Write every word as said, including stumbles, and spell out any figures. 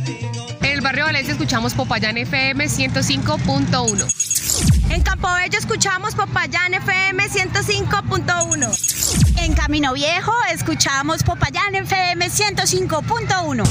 En el barrio Valencia escuchamos Popayán F M ciento cinco punto uno. En Campobello escuchamos Popayán F M ciento cinco punto uno. En Camino Viejo escuchamos Popayán F M ciento cinco punto uno.